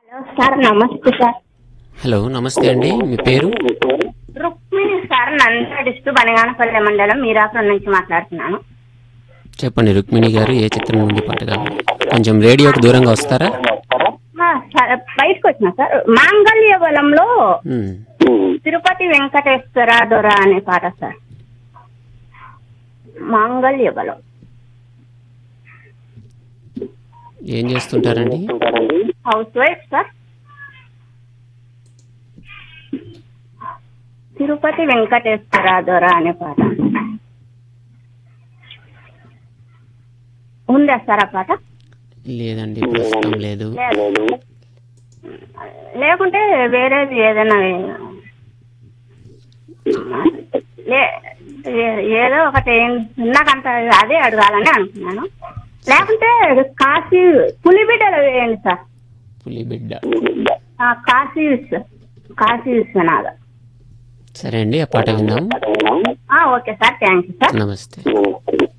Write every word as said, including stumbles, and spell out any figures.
Hello sir, నమస్తే sir. Hello, నమస్తే అండి. మీ పేరు? రుక్మిణి సార్, నంద్యాల డిస్ట్రిక్ట్ బనగానపల్లి మండలం మీరాపురం నుంచి మాట్లాడుతున్నాను. చెప్పండి రుక్మిణి గారు, ఏ చిత్రం నుండి పాట కావాలి? కొంచెం రేడియోకి దూరంగా వస్తారా? ఆ, సార్ బయటకు వచ్చిన సార్. మాంగళ్య బలంలో ఉమ్. తిరుపతి వెంకటేశ్వర దొర అనే పాట సార్. మాంగళ్య బలం. ఏం చేస్తుంటారండి? House wife sir. Tirupati Venkateswara దొర అనే పాట ఉందా సార్? ఆ పాట లేదండి, ప్రస్తుతం లేదు. లేకుంటే వేరేది ఏదైనా ఏదో ఒకటి నాకంత అదే అడగాలని అనుకున్నాను. లేకుంటే కాశీ పులిబిడ్డలు వేయండి సార్. పులిబిడ్డ. కాశీ కాశీ విశ్వనాథ. సరే అండి, ఆ పాట విందాం. Okay sir, thank you sir. నమస్తే.